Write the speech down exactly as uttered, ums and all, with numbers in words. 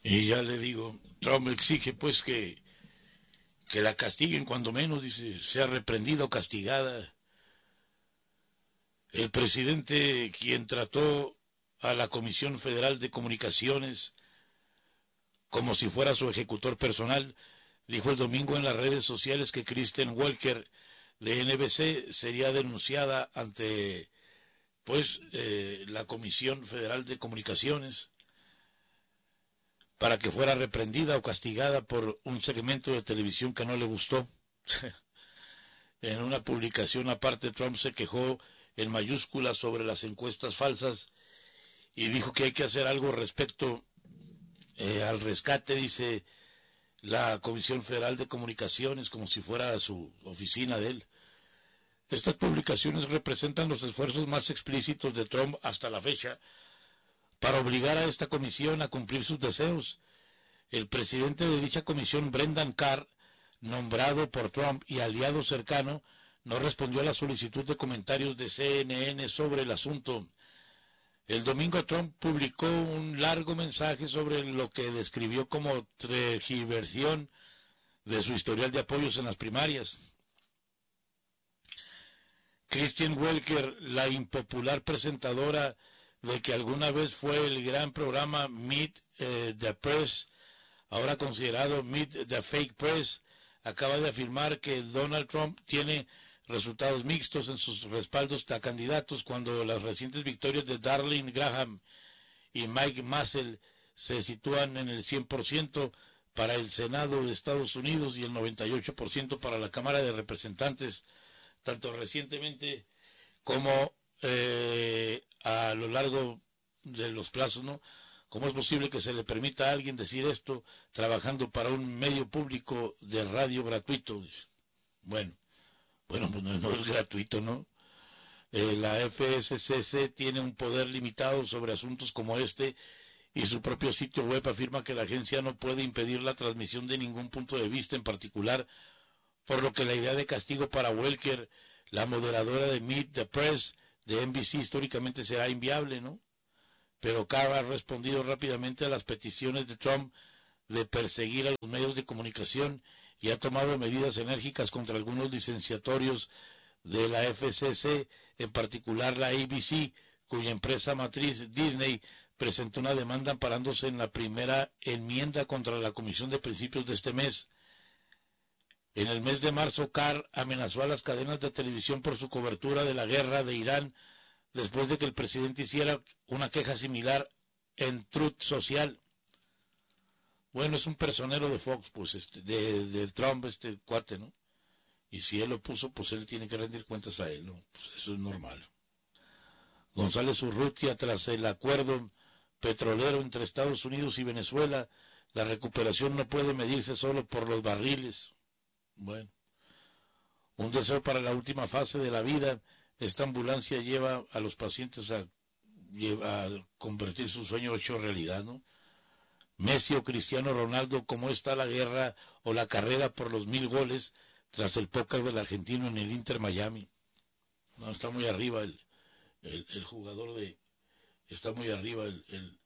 Y ya le digo, Trump exige pues que, que la castiguen cuando menos, dice, sea reprendida o castigada. El presidente, quien trató a la Comisión Federal de Comunicaciones como si fuera su ejecutor personal, dijo el domingo en las redes sociales que Kristen Welker de N B C sería denunciada ante pues eh, la Comisión Federal de Comunicaciones para que fuera reprendida o castigada por un segmento de televisión que no le gustó. En una publicación aparte, Trump se quejó en mayúsculas sobre las encuestas falsas y dijo que hay que hacer algo respecto eh, al rescate, dice la Comisión Federal de Comunicaciones, como si fuera su oficina de él. Estas publicaciones representan los esfuerzos más explícitos de Trump hasta la fecha para obligar a esta comisión a cumplir sus deseos. El presidente de dicha comisión, Brendan Carr, nombrado por Trump y aliado cercano, no respondió a la solicitud de comentarios de C N N sobre el asunto. El domingo Trump publicó un largo mensaje sobre lo que describió como tergiversión de su historial de apoyos en las primarias. Kristen Welker, la impopular presentadora de que alguna vez fue el gran programa Meet eh, the Press, ahora considerado Meet the Fake Press, acaba de afirmar que Donald Trump tiene resultados mixtos en sus respaldos a candidatos cuando las recientes victorias de Darlene Graham y Mike Massell se sitúan en el cien por ciento para el Senado de Estados Unidos y el noventa y ocho por ciento para la Cámara de Representantes, tanto recientemente como eh, a lo largo de los plazos, ¿no? ¿Cómo es posible que se le permita a alguien decir esto trabajando para un medio público de radio gratuito? Bueno, bueno, pues no, no es gratuito, ¿no? Eh, la F S C C tiene un poder limitado sobre asuntos como este y su propio sitio web afirma que la agencia no puede impedir la transmisión de ningún punto de vista en particular, por lo que la idea de castigo para Welker, la moderadora de Meet the Press de N B C, históricamente será inviable, ¿no? Pero Carr ha respondido rápidamente a las peticiones de Trump de perseguir a los medios de comunicación y ha tomado medidas enérgicas contra algunos licenciatorios de la F C C, en particular la A B C, cuya empresa matriz Disney presentó una demanda amparándose en la primera enmienda contra la Comisión de Principios de este mes. En el mes de marzo, Carr amenazó a las cadenas de televisión por su cobertura de la guerra de Irán, después de que el presidente hiciera una queja similar en Truth Social. Bueno, es un personero de Fox, pues, este, de, de Trump, este cuate, ¿no? Y si él lo puso, pues él tiene que rendir cuentas a él, ¿no? Pues eso es normal. González Urrutia, tras el acuerdo petrolero entre Estados Unidos y Venezuela, la recuperación no puede medirse solo por los barriles. Bueno, un deseo para la última fase de la vida. Esta ambulancia lleva a los pacientes a, a convertir su sueño hecho realidad, ¿no? Messi o Cristiano Ronaldo, ¿cómo está la guerra o la carrera por los mil goles tras el póker del argentino en el Inter Miami? No, está muy arriba el, el, el jugador de... Está muy arriba el, el,